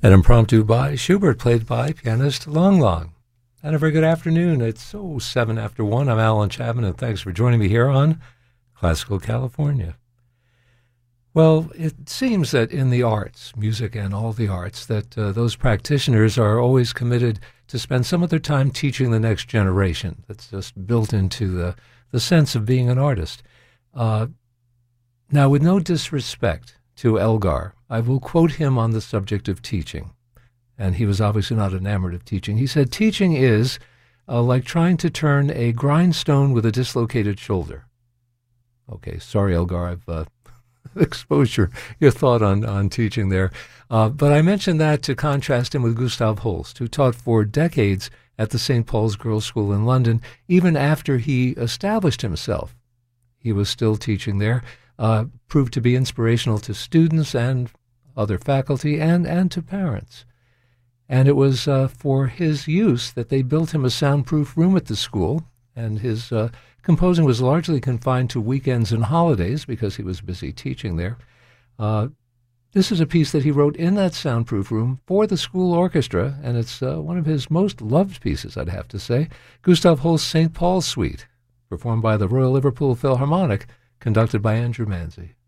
An impromptu by Schubert, played by pianist Long Long. And a very good afternoon. It's 7 after 1. I'm Alan Chapman, and thanks for joining me here on Classical California. Well, it seems that in the arts, music and all the arts, that those practitioners are always committed to spend some of their time teaching the next generation. That's just built into the sense of being an artist. Now, with no disrespect to Elgar, I will quote him on the subject of teaching. And he was obviously not enamored of teaching. He said, teaching is like trying to turn a grindstone with a dislocated shoulder. Okay, sorry, Elgar, I've exposed your thought on teaching there. But I mentioned that to contrast him with Gustav Holst, who taught for decades at the St. Paul's Girls' School in London. Even after he established himself, he was still teaching there. Proved to be inspirational to students and other faculty and to parents. And it was for his use that they built him a soundproof room at the school, and his composing was largely confined to weekends and holidays because he was busy teaching there. This is a piece that he wrote in that soundproof room for the school orchestra, and it's one of his most loved pieces, I'd have to say, Gustav Holst's St. Paul's Suite, performed by the Royal Liverpool Philharmonic, conducted by Andrew Manze.